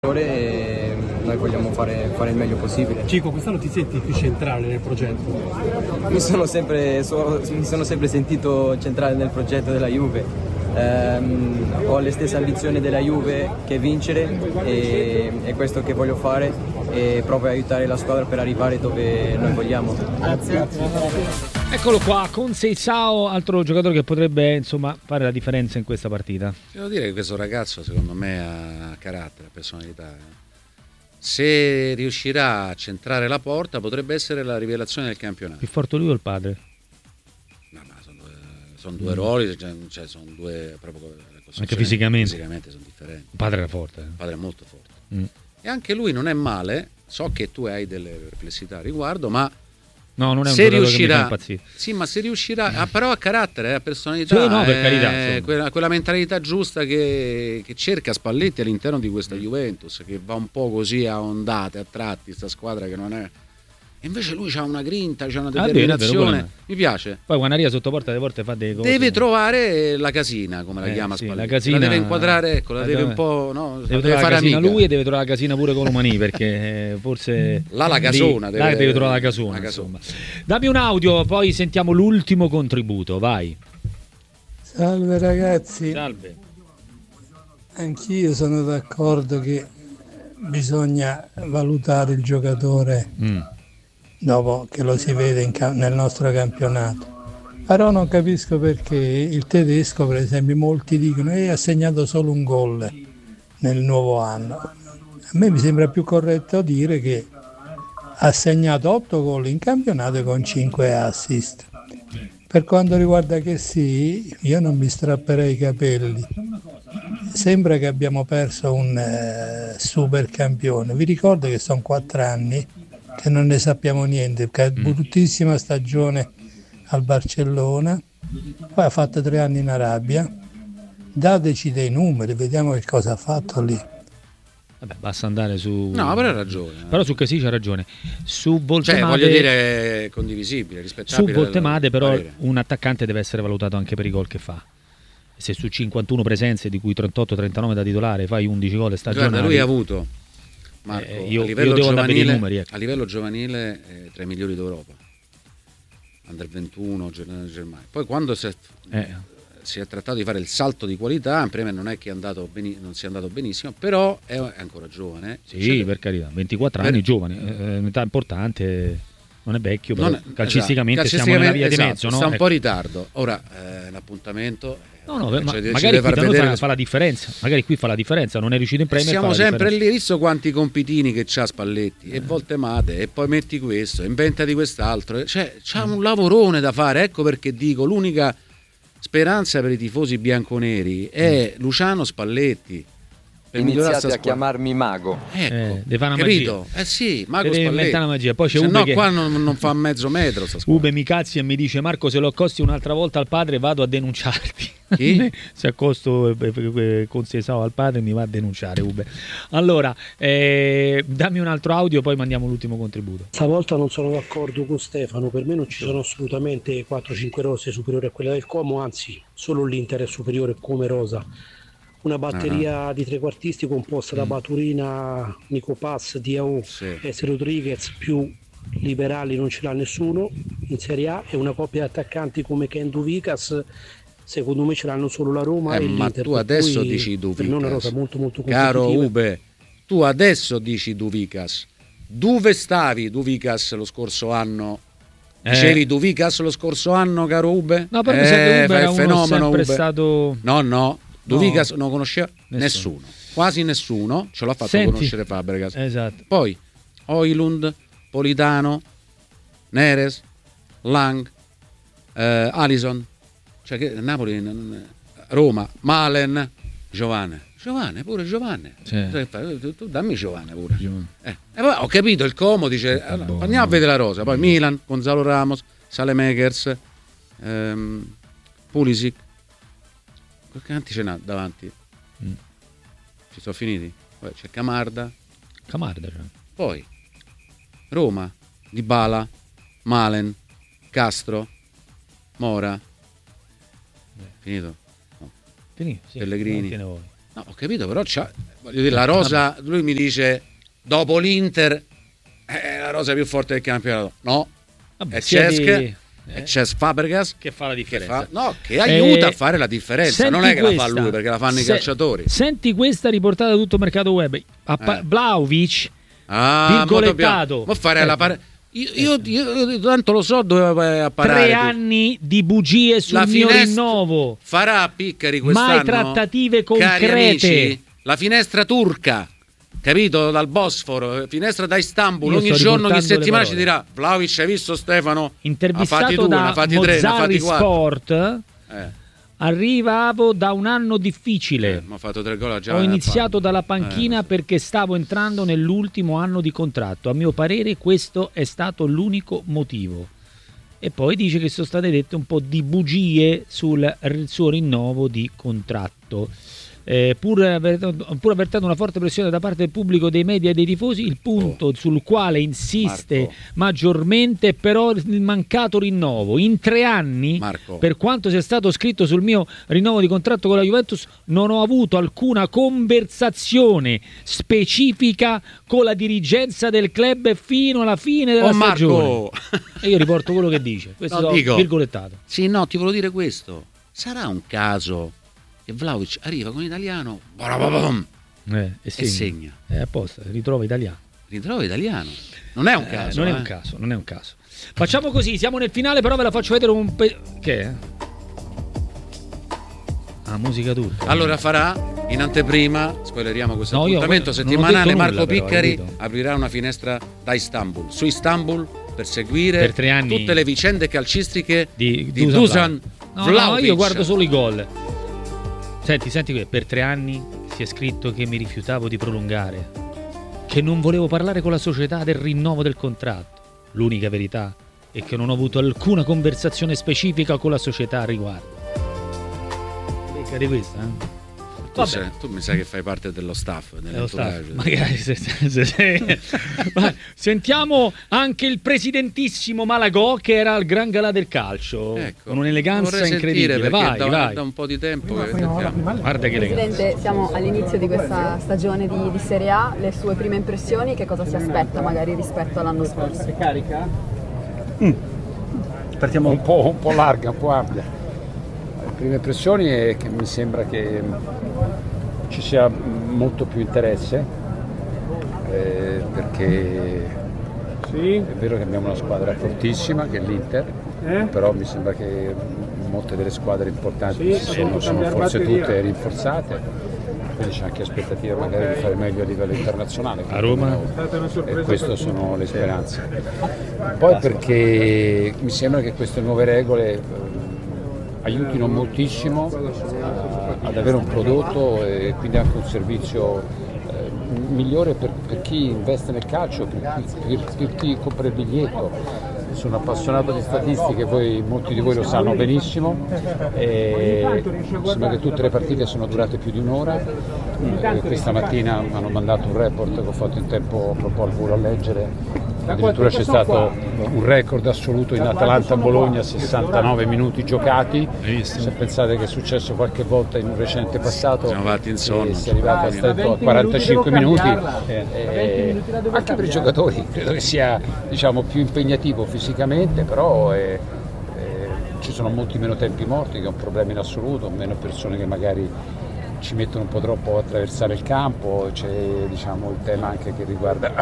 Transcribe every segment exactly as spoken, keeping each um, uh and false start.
E noi vogliamo fare, fare il meglio possibile. Cico, quest'anno ti senti più centrale nel progetto? Mi sono sempre, so, mi sono sempre sentito centrale nel progetto della Juve. Ehm, ho le stesse ambizioni della Juve che vincere e è questo che voglio fare e proprio aiutare la squadra per arrivare dove noi vogliamo. Grazie. Eccolo qua, con Seisao, altro giocatore che potrebbe insomma fare la differenza in questa partita. Devo dire che questo ragazzo secondo me ha carattere, ha personalità. Eh. Se riuscirà a centrare la porta potrebbe essere la rivelazione del campionato. Più forte lui o il padre? No, ma sono due, sono due mm. ruoli, cioè, cioè sono due proprio anche fisicamente. Fisicamente sono differenti. Il padre era forte. Eh. Il padre è molto forte. Mm. E anche lui non è male, so che tu hai delle perplessità a riguardo, ma no, non è un se giocatore riuscirà, che mi fa impazzire. Sì, ma se riuscirà, ah, però ha carattere, ha personalità, sì, no, per carità, eh, quella, quella mentalità giusta che, che cerca Spalletti all'interno di questa Juventus, che va un po' così a ondate, a tratti, sta squadra che non è. E invece lui c'ha una grinta, c'ha una determinazione, ah, vero, mi piace. Poi Guanaria sotto porta delle volte fa delle cose. Deve trovare la casina, come la eh, chiama sì, Spalletti. La, casina, la deve inquadrare, ecco, la, la deve un po', no, deve, deve fare amica amica. Lui e deve trovare la casina pure con Umani, perché forse là la casona, lì, deve, là deve trovare la casona, la casona. Dammi un audio, poi sentiamo l'ultimo contributo, vai. Salve ragazzi. Salve. Anch'io sono d'accordo che bisogna valutare il giocatore mm. dopo che lo si vede in ca- nel nostro campionato. Però non capisco perché il tedesco, per esempio, molti dicono che ha segnato solo un gol nel nuovo anno. A me mi sembra più corretto dire che ha segnato otto gol in campionato con cinque assist. Per quanto riguarda che sì, io non mi strapperei i capelli. Sembra che abbiamo perso un eh, super campione. Vi ricordo che sono quattro anni che non ne sappiamo niente, bruttissima stagione al Barcellona, poi ha fatto tre anni in Arabia. Dateci dei numeri, vediamo che cosa ha fatto lì. Vabbè, basta andare su. No, però ha ragione. Però su che sì c'ha ragione. Su Voltemade, cioè, voglio dire, è condivisibile, rispettabile. Su Voltemade, però, parere. Un attaccante deve essere valutato anche per i gol che fa. Se su cinquantuno presenze, di cui trentotto trentanove da titolare, fai undici gol stagionali. Guarda, lui ha avuto, Marco, eh, io, a livello io devo giovanile, i numeri, ecco. a livello giovanile eh, tra i migliori d'Europa. Under ventuno, Germania. Poi quando si è, eh. si è trattato di fare il salto di qualità, in prima non è che è andato beni, non sia andato benissimo, però è, è ancora giovane. Sì, cioè, per carità, ventiquattro per... anni, giovane, eh, un'età importante, non è vecchio, però è, calcisticamente, esatto, siamo nella via esatto, di mezzo, no? Sta un ecco. po' in ritardo. Ora eh, l'appuntamento No, no, ma cioè, magari qui da noi fa, le... fa la differenza, magari qui fa la differenza, non è riuscito in Premier. Siamo sempre lì, visto quanti compitini che c'ha Spalletti, eh. e Voltemade, e poi metti questo, inventati quest'altro, cioè c'ha un lavorone da fare, ecco perché dico, l'unica speranza per i tifosi bianconeri è mm. Luciano Spalletti. Iniziate a chiamarmi mago. Ecco, eh, deve fare una capito? magia. Eh sì, mago deve Spalletti. Inventare una magia. Poi c'è Se Ube no che... qua non, non fa mezzo metro sta Ube mi cazzi e mi dice: Marco, se lo accosti un'altra volta al padre vado a denunciarti. Chi? Se accosto con Seisao al padre mi va a denunciare Ube. Allora, eh, dammi un altro audio, poi mandiamo l'ultimo contributo. Stavolta non sono d'accordo con Stefano, per me non ci sono assolutamente quattro cinque rose superiori a quella del Como, anzi solo l'Inter è superiore come rosa. Una batteria uh-huh. di trequartisti composta mm. da Baturina, Nico Paz, Diao sì. e Rodriguez, più liberali non ce l'ha nessuno in Serie A, e una coppia di attaccanti come Ken Duvikas, secondo me ce l'hanno solo la Roma eh, e ma l'Inter. tu adesso dici Duvikas, per me è una rosa molto molto caro Ube, tu adesso dici Duvikas, dove stavi Duvikas lo scorso anno? Dicevi eh. Duvikas lo scorso anno, caro Ube? No, però eh, mi sa che Ube era uno fenomeno, sempre Ube. stato... no no Duvikas no. non conosceva nessuno. nessuno, quasi nessuno, ce l'ha fatto Senti, conoscere Fabregas. Esatto. Poi Højlund, Politano, Neres, Lang, eh, Alisson, cioè che Napoli, Roma, Malen, Giovane, Giovane pure Giovane. Sì. Tu, tu dammi Giovane pure. Eh. E poi ho capito il Como dice allora, andiamo a vedere la rosa. Poi Milan, Gonzalo Ramos, Saelemaekers, ehm, Pulisic. Quanti ce n'ha davanti? Mm. Ci sono finiti? Poi c'è Camarda. Camarda, cioè. Poi Roma, Dybala, Malen, Castro, Mora. Beh. Finito? No. Finito, sì. Pellegrini. No, ho capito, però c'ha, voglio dire, la rosa, lui mi dice dopo l'Inter è la rosa più forte del campionato. No, Vabbè, è Cesc, di... è Cesc Fabregas che fa la differenza. Che fa, no, che aiuta eh, a fare la differenza. Non è che questa, la fa lui, perché la fanno se, i calciatori. Senti questa riportata da tutto il mercato web. A pa- Eh. Vlahovic, Ah, virgolettato. Ma fare ecco. la pare... io, io, io, io tanto lo so dove vai a parare. Tre tu. anni di bugie sul La mio finestra- rinnovo. Farà Piccari quest'anno. Mai trattative Cari concrete. amici, la finestra turca, capito? Dal Bosforo, finestra da Istanbul. Io Ogni sto giorno, ogni riportando le settimana ci parole. dirà: Vlahovic, hai visto Stefano? Ha fatti Intervistato due, ne ha da fatti tre, ne ha fatti Mozzarri quattro. Sport, Eh, arrivavo da un anno difficile. eh, mi ha fatto tre gol già. Ho ne ha iniziato fatto. dalla panchina Eh. perché stavo entrando nell'ultimo anno di contratto. A mio parere questo è stato l'unico motivo. E poi dice che sono state dette un po' di bugie sul r- suo rinnovo di contratto. Eh, pur, avvertendo, pur avvertendo una forte pressione da parte del pubblico, dei media e dei tifosi, il punto Oh. sul quale insiste Marco. maggiormente è però il mancato rinnovo. In tre anni, Marco. per quanto sia stato scritto sul mio rinnovo di contratto con la Juventus, non ho avuto alcuna conversazione specifica con la dirigenza del club fino alla fine della Oh, stagione. Marco. E io riporto quello che dice. Questo No, l'ho dico. virgolettato. Sì, no, ti volevo dire questo. Sarà un caso che Vlahovic arriva con italiano barababam, Eh, e segna. segna. È apposta, ritrova italiano. ritrova italiano. Non è un Eh, caso. non è eh. un caso, non è un caso. Facciamo così, siamo nel finale, però ve la faccio vedere un pe... Che è? Ah, musica turca. Allora farà in anteprima, spoileriamo questo No, io appuntamento non ho settimanale, detto Marco nulla, però, Piccari capito? aprirà una finestra da Istanbul, su Istanbul, per seguire Per tre anni. tutte le vicende calcistiche Di, di Dusan Dusan No, no, Vlahovic. io guardo solo i gol. Senti, senti qui, per tre anni si è scritto che mi rifiutavo di prolungare, che non volevo parlare con la società del rinnovo del contratto. L'unica verità è che non ho avuto alcuna conversazione specifica con la società a riguardo. Becca di questa, eh? Tu, Vabbè. sei- tu mi sa che fai parte dello staff, Dello staff. dell'entourage. Magari se, se- se- se- Vai, sentiamo anche il presidentissimo Malagò, che era al Gran Galà del calcio, Ecco, con un'eleganza vorrei incredibile. sentire, perché Vai, da, vai. da un po' di tempo che sentiamo. Guarda che eleganza. Presidente, siamo all'inizio di questa stagione di, di Serie A, le sue prime impressioni, che cosa si aspetta magari rispetto all'anno scorso? Partiamo un po', un po' larga, un po' ampia. Le prime impressioni è che mi sembra che ci sia molto più interesse, eh, perché è vero che abbiamo una squadra fortissima che è l'Inter, però mi sembra che molte delle squadre importanti sono, sono forse tutte rinforzate. Quindi c'è anche aspettativa magari di fare meglio a livello internazionale. A Roma? E queste sono le speranze. Poi perché mi sembra che queste nuove regole eh, aiutino moltissimo a- ad avere un prodotto e quindi anche un servizio eh, migliore per, per chi investe nel calcio, per, per- per chi compra il biglietto. Sono appassionato di statistiche, voi, molti di voi lo sanno benissimo, e mi sembra che tutte le partite sono durate più di un'ora. Eh, questa mattina mi hanno mandato un report che ho fatto in tempo proprio al volo a leggere. Addirittura c'è stato un record assoluto in Atalanta-Bologna, sessantanove minuti giocati. Se pensate che è successo qualche volta in un recente passato, Siamo fatti in sonno. e si è arrivati a stretto a quarantacinque minuti, eh, eh, anche per i giocatori credo che sia, diciamo, più impegnativo fisicamente, però eh, eh, ci sono molti meno tempi morti, che è un problema in assoluto, meno persone che magari ci mettono un po' troppo a attraversare il campo. C'è, diciamo, il tema anche che riguarda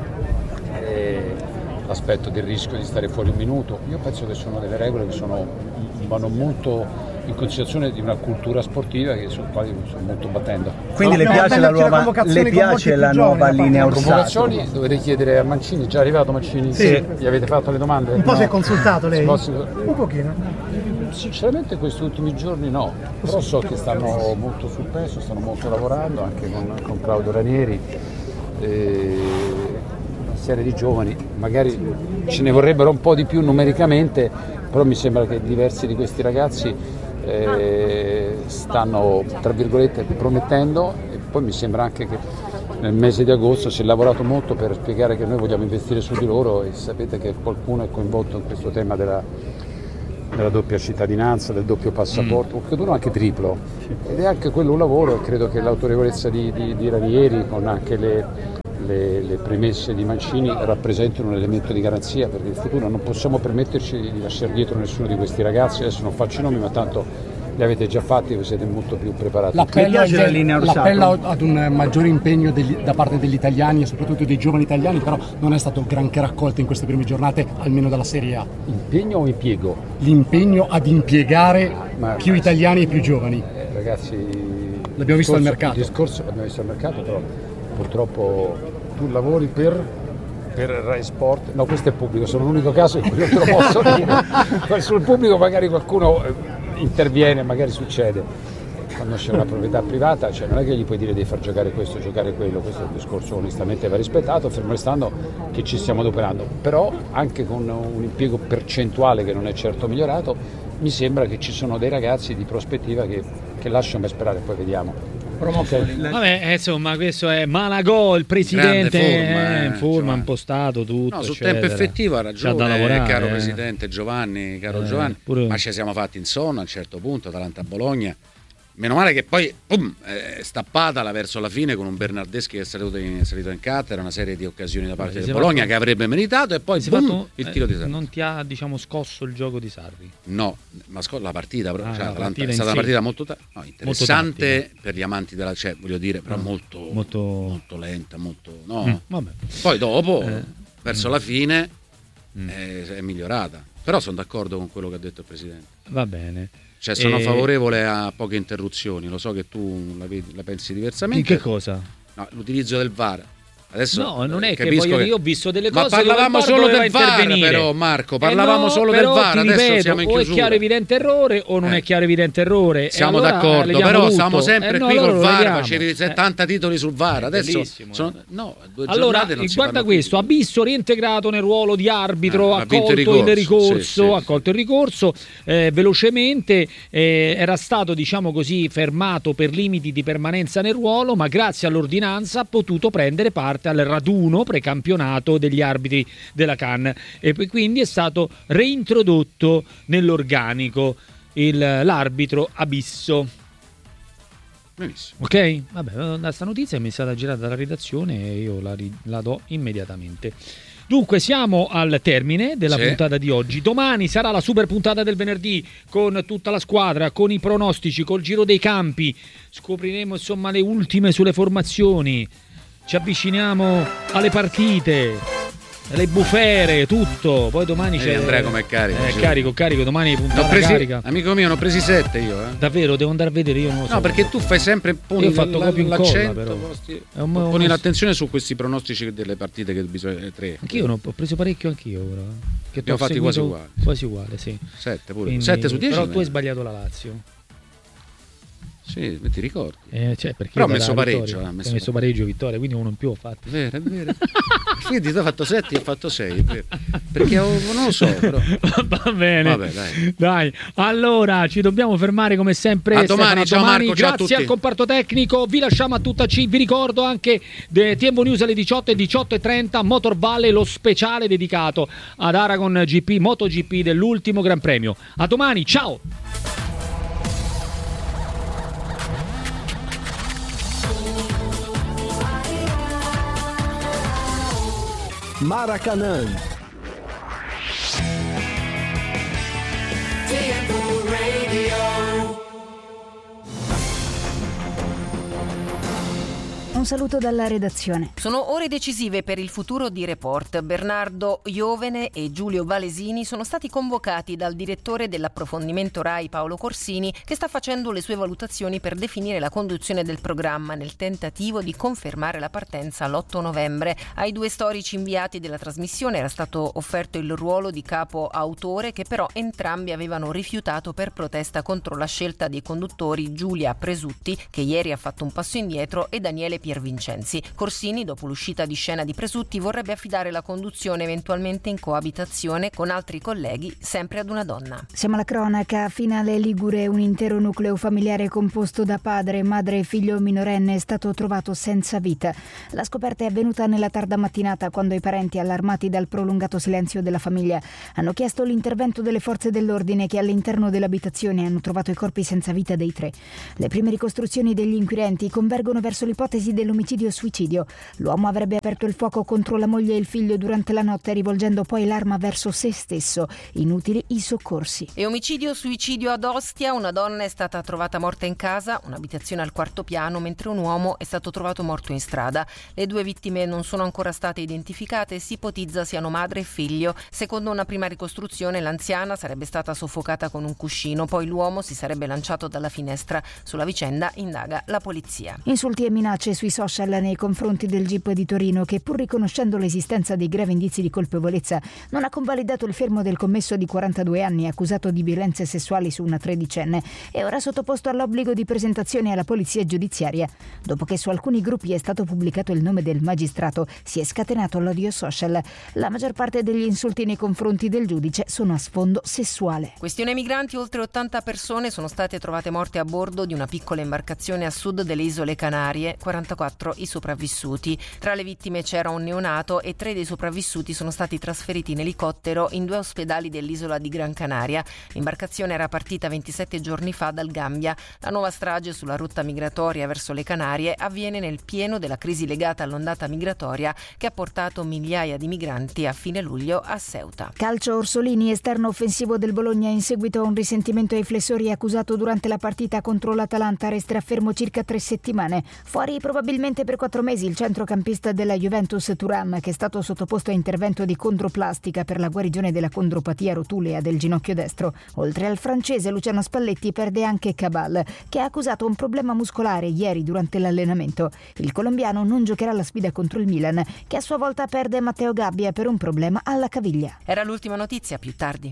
eh, l'aspetto del rischio di stare fuori un minuto. Io penso che sono delle regole che sono, vanno molto in considerazione di una cultura sportiva che sul quale sto molto battendo. Quindi le piace la nuova, le piace la nuova linea Orsato? Convocazioni dovete chiedere a Mancini, è già arrivato Mancini? Sì. Gli avete fatto le domande? Un po' No. si è consultato lei? Posso- Un pochino. Sinceramente questi ultimi giorni no, però so che stanno molto sul pezzo, stanno molto lavorando anche con, con Claudio Ranieri, eh, una serie di giovani, magari ce ne vorrebbero un po' di più numericamente, però mi sembra che diversi di questi ragazzi eh, stanno, tra virgolette, promettendo, e poi mi sembra anche che nel mese di agosto si è lavorato molto per spiegare che noi vogliamo investire su di loro, e sapete che qualcuno è coinvolto in questo tema della della doppia cittadinanza, del doppio passaporto, mm. credo anche triplo, ed è anche quello un lavoro, e credo che l'autorevolezza di, di, di Ranieri, con anche le, le, le premesse di Mancini, rappresentano un elemento di garanzia per il futuro. Non possiamo permetterci di lasciare dietro nessuno di questi ragazzi. Adesso non faccio i nomi, ma tanto li avete già fatti, voi siete molto più preparati. L'appello, l'appello ad un maggiore impegno degli, da parte degli italiani e soprattutto dei giovani italiani, però non è stato granché raccolto in queste prime giornate, almeno dalla Serie A. Impegno o impiego? L'impegno ad impiegare ma, più italiani e più giovani. Eh, ragazzi, l'abbiamo visto al mercato. Il discorso l'abbiamo visto al mercato, però purtroppo tu lavori per... per Rai Sport, no, questo è pubblico, sono l'unico caso in cui non te lo posso dire. Sul pubblico magari qualcuno interviene, magari succede. Quando c'è una proprietà privata, cioè non è che gli puoi dire devi far giocare questo, giocare quello, questo è un discorso onestamente va rispettato, fermo restando che ci stiamo adoperando, però anche con un impiego percentuale che non è certo migliorato, mi sembra che ci sono dei ragazzi di prospettiva che, che lasciano sperare, poi vediamo. Okay. Vabbè, eh, insomma, questo è Malagò, il presidente, forma, eh, eh, forma impostato tutto. No, sul eccetera. tempo effettivo ha ragione, da lavorare, caro eh. presidente Giovanni, caro eh, Giovanni, pure... ma ci siamo fatti in sonno a un certo punto, Atalanta-Bologna. Meno male che poi pum, è stappata verso la fine con un Bernardeschi che è salito in, è salito in cattedra, una serie di occasioni da parte del Bologna fatto... che avrebbe meritato, e poi boom, fatto, il tiro eh, di Sarri. Non ti ha, diciamo, scosso il gioco di Sarri? No, ma sc- la partita, ah, cioè, la partita è stata una partita molto, ta- no, interessante molto per gli amanti della, cioè, voglio dire, però ah, molto, molto... molto lenta, molto no. Mm, vabbè. Poi dopo, eh, verso mm. la fine, mm. è, è migliorata. Però sono d'accordo con quello che ha detto il presidente. Va bene. Cioè sono e... favorevole a poche interruzioni, lo so che tu la, vedi, la pensi diversamente. In che cosa? No, l'utilizzo del V A R. Adesso no, non è che voglio che io ho visto delle cose. Ma parlavamo solo del V A R, però, Marco. Parlavamo eh no, solo del V A R. Adesso ripeto, siamo in chiusura. O è chiaro evidente errore o non eh. è chiaro evidente errore. Siamo allora d'accordo, però tutto. siamo sempre eh no, qui allora col V A R. vediamo. Facevi settanta eh. titoli sul V A R. Adesso sono, no, due allora, non si guarda questo: più. Abisso reintegrato nel ruolo di arbitro, eh, ha colto il ricorso, il ricorso, sì, sì, ha colto il ricorso eh, velocemente. Eh, era stato, diciamo così, fermato per limiti di permanenza nel ruolo, ma grazie all'ordinanza ha potuto prendere parte al raduno precampionato degli arbitri della CAN e quindi è stato reintrodotto nell'organico il, l'arbitro Abisso. Benissimo. Ok? Vabbè, questa notizia mi è stata girata dalla redazione e io la, la do immediatamente. Dunque siamo al termine della sì. puntata di oggi. Domani sarà la super puntata del venerdì con tutta la squadra, con i pronostici, col giro dei campi. Scopriremo insomma le ultime sulle formazioni. Ci avviciniamo alle partite, le bufere, tutto. Poi domani c'è Andrea com'è carico. È eh, carico, carico, domani puntata presi, carica. Amico mio, ne ho presi sette io, eh. Davvero, devo andare a vedere, io non lo so. No, perché tu fai sempre poni io ho fatto la, proprio l'accento, però. Posti, è un, poni un... l'attenzione su questi pronostici delle partite che bisogna tre. Anch'io ho preso parecchio anch'io ora. Che abbiamo fatti quasi uguali. Quasi uguale, sì. Sette pure. Quindi, sette su dieci. Però tu hai sbagliato la Lazio. Sì, ti ricordi? Eh, cioè, però ho messo pareggio. Ho messo, messo pareggio, vittoria, quindi uno in più ho fatto. È vero, è vero. Quindi tu hai fatto sette e hai fatto sei, è vero. Perché ho, non lo so, però. Va bene. Vabbè, dai. dai. Allora, ci dobbiamo fermare come sempre. A domani, ciao domani. Marco, ciao Grazie a tutti. al comparto tecnico, vi lasciamo a tutta C. Vi ricordo anche T M News alle diciotto e diciotto e trenta, Motor Valley, lo speciale dedicato ad Aragon G P, MotoGP dell'ultimo Gran Premio. A domani, ciao! Maracanã. Un saluto dalla redazione. Sono ore decisive per il futuro di Report. Bernardo Iovene e Giulio Valesini sono stati convocati dal direttore dell'approfondimento Rai Paolo Corsini, che sta facendo le sue valutazioni per definire la conduzione del programma nel tentativo di confermare la partenza l'otto novembre. Ai due storici inviati della trasmissione era stato offerto il ruolo di capo autore, che però entrambi avevano rifiutato per protesta contro la scelta dei conduttori Giulia Presutti, che ieri ha fatto un passo indietro, e Daniele Pierluigi, Pier Vincenzi. Corsini, dopo l'uscita di scena di Presutti, vorrebbe affidare la conduzione eventualmente in coabitazione con altri colleghi, sempre ad una donna. Siamo alla cronaca. Finale Ligure, un intero nucleo familiare composto da padre, madre e figlio minorenne è stato trovato senza vita. La scoperta è avvenuta nella tarda mattinata, quando i parenti, allarmati dal prolungato silenzio della famiglia, hanno chiesto l'intervento delle forze dell'ordine, che all'interno dell'abitazione hanno trovato i corpi senza vita dei tre. Le prime ricostruzioni degli inquirenti convergono verso l'ipotesi dell'omicidio-suicidio. L'uomo avrebbe aperto il fuoco contro la moglie e il figlio durante la notte, rivolgendo poi l'arma verso se stesso. Inutili i soccorsi. E omicidio-suicidio ad Ostia. Una donna è stata trovata morta in casa, un'abitazione al quarto piano, mentre un uomo è stato trovato morto in strada. Le due vittime non sono ancora state identificate e si ipotizza siano madre e figlio. Secondo una prima ricostruzione, l'anziana sarebbe stata soffocata con un cuscino, poi l'uomo si sarebbe lanciato dalla finestra. Sulla vicenda indaga la polizia. Insulti e minacce sui social nei confronti del G I P di Torino, che pur riconoscendo l'esistenza di gravi indizi di colpevolezza non ha convalidato il fermo del commesso di quarantadue anni accusato di violenze sessuali su una tredicenne e ora sottoposto all'obbligo di presentazione alla polizia giudiziaria. Dopo che su alcuni gruppi è stato pubblicato il nome del magistrato, si è scatenato l'odio social. La maggior parte degli insulti nei confronti del giudice sono a sfondo sessuale. Questione migranti: oltre ottanta persone sono state trovate morte a bordo di una piccola imbarcazione a sud delle isole Canarie, quarantaquattro i sopravvissuti. Tra le vittime c'era un neonato e tre dei sopravvissuti sono stati trasferiti in elicottero in due ospedali dell'isola di Gran Canaria. L'imbarcazione era partita ventisette giorni fa dal Gambia. La nuova strage sulla rotta migratoria verso le Canarie avviene nel pieno della crisi legata all'ondata migratoria che ha portato migliaia di migranti a fine luglio a Ceuta. Calcio: Orsolini, esterno offensivo del Bologna, in seguito a un risentimento ai flessori accusato durante la partita contro l'Atalanta, resterà fermo circa tre settimane. Fuori probabilmente per quattro mesi il centrocampista della Juventus Thuram, che è stato sottoposto a intervento di condroplastica per la guarigione della condropatia rotulea del ginocchio destro. Oltre al francese Luciano Spalletti perde anche Cabal, che ha accusato un problema muscolare ieri durante l'allenamento. Il colombiano non giocherà la sfida contro il Milan, che a sua volta perde Matteo Gabbia per un problema alla caviglia. Era l'ultima notizia, più tardi.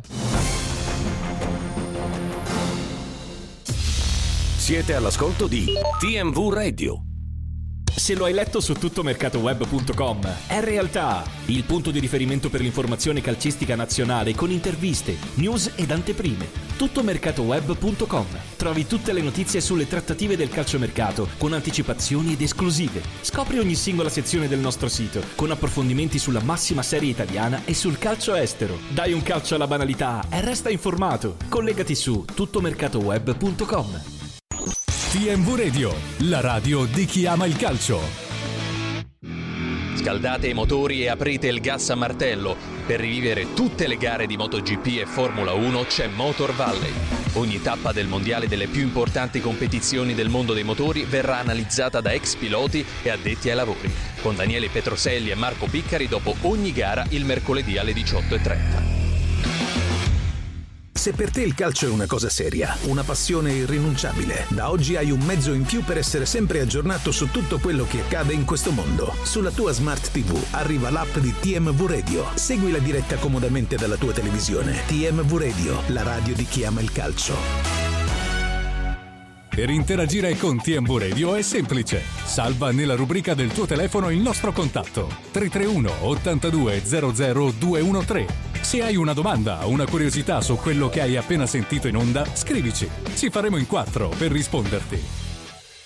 Siete all'ascolto di T M V Radio. Se lo hai letto su tuttomercatoweb punto com, è realtà, il punto di riferimento per l'informazione calcistica nazionale con interviste, news ed anteprime. tuttomercatoweb punto com. Trovi tutte le notizie sulle trattative del calciomercato con anticipazioni ed esclusive. Scopri ogni singola sezione del nostro sito con approfondimenti sulla massima serie italiana e sul calcio estero. Dai un calcio alla banalità e resta informato. Collegati su tuttomercatoweb punto com. T M V Radio, la radio di chi ama il calcio. Scaldate i motori e aprite il gas a martello. Per rivivere tutte le gare di MotoGP e Formula uno c'è Motor Valley. Ogni tappa del mondiale delle più importanti competizioni del mondo dei motori verrà analizzata da ex piloti e addetti ai lavori, con Daniele Petroselli e Marco Piccari dopo ogni gara il mercoledì alle diciotto e trenta. Se per te il calcio è una cosa seria, una passione irrinunciabile, da oggi hai un mezzo in più per essere sempre aggiornato su tutto quello che accade in questo mondo. Sulla tua Smart tivù arriva l'app di T M V Radio. Segui la diretta comodamente dalla tua televisione. T M V Radio, la radio di chi ama il calcio. Per interagire con T M V Radio è semplice. Salva nella rubrica del tuo telefono il nostro contatto tre tre uno ottantadue zero zero due uno tre. Se hai una domanda o una curiosità su quello che hai appena sentito in onda, scrivici. Ci faremo in quattro per risponderti.